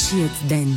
Нашият ден.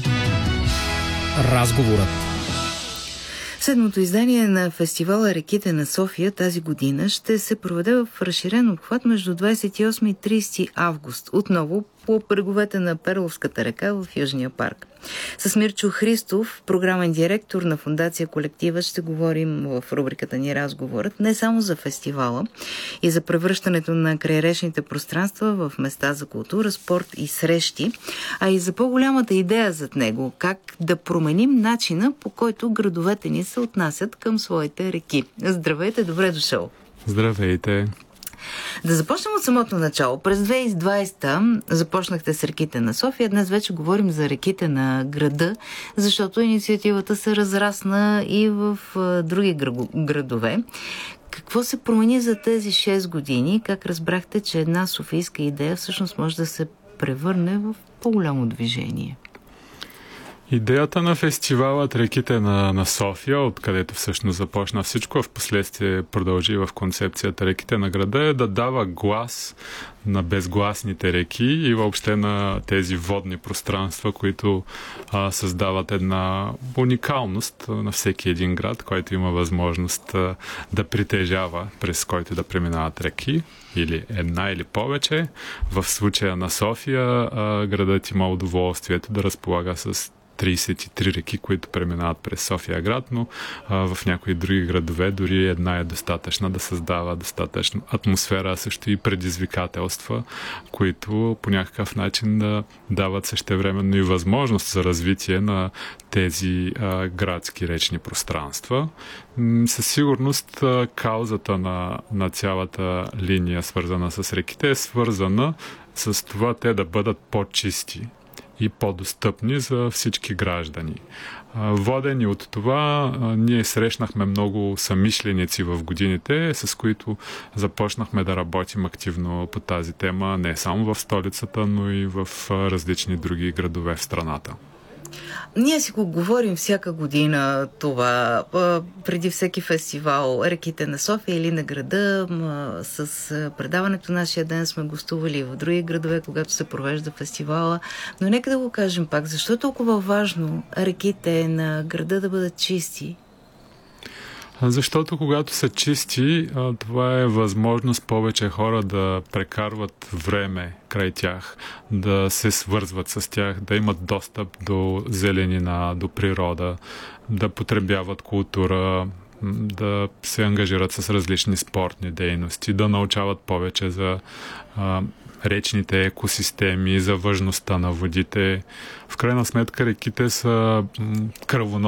Разговорът. Седмото издание на фестивала Реките на София тази година ще се проведе в разширен обхват между 28 и 30 август. Отново по бреговете на Перловската река в Южния парк. С Мирчо Христов, програмен директор на Фондация Колектива, ще говорим в рубриката ни Разговорът не само за фестивала и за превръщането на крайречните пространства в места за култура, спорт и срещи, а и за по-голямата идея зад него, как да променим начина, по който градовете ни се отнасят към своите реки. Здравейте, добре дошъл! Здравейте! Да започнем от самото начало. През 2020 започнахте с реките на София. Днес вече говорим за реките на града, защото инициативата се разрасна и в други градове. Какво се промени за тези 6 години? Как разбрахте, че една софийска идея всъщност може да се превърне в по-голямо движение? Идеята на фестивалът Реките на София, откъдето всъщност започна всичко, а в последствие продължи в концепцията Реките на града, е да дава глас на безгласните реки и въобще на тези водни пространства, които създават една уникалност на всеки един град, който има възможност да притежава, през който да преминават реки, или една или повече. В случая на София градът има удоволствието да разполага с 33 реки, които преминават през София град, но в някои други градове дори една е достатъчна да създава достатъчно атмосфера, а също и предизвикателства, които по някакъв начин да дават същевременно и възможност за развитие на тези градски речни пространства. Със сигурност каузата на цялата линия, свързана с реките, е свързана с това те да бъдат по-чисти и по-достъпни за всички граждани. Водени от това, ние срещнахме много съмишленици в годините, с които започнахме да работим активно по тази тема, не само в столицата, но и в различни други градове в страната. Ние си го говорим всяка година това, преди всеки фестивал, Реките на София или на града. С предаването Нашия ден сме гостували в други градове, когато се провежда фестивала. Но нека да го кажем пак, защо е толкова важно реките на града да бъдат чисти? Защото когато са чисти, това е възможност повече хора да прекарват време край тях, да се свързват с тях, да имат достъп до зеленина, до природа, да потребяват култура, да се ангажират с различни спортни дейности, да научават повече за речните екосистеми, за важността на водите. В крайна сметка реките са кръвоносни